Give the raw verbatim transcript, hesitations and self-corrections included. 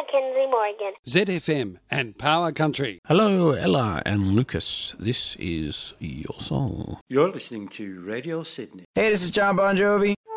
Mackenzie Morgan. Z F M and Power Country. Hello, Ella and Lucas. This is your song. You're listening to Radio Sydney. Hey, this is John Bon Jovi.